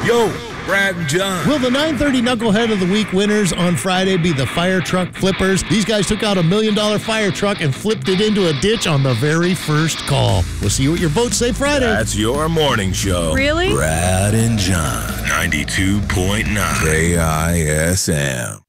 Yo, Brad and John. Will the 9:30 Knucklehead of the Week winners on Friday be the fire truck flippers? These guys took out $1 million fire truck and flipped it into a ditch on the very first call. We'll see what your votes say Friday. That's your morning show. Really? Brad and John, 92.9 KISM.